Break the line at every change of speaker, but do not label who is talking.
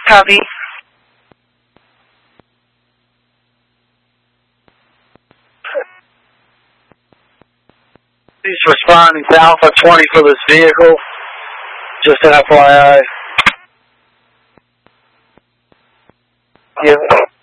Copy.
He's responding to Alpha 20 for this vehicle. Just an FYI.
Yeah.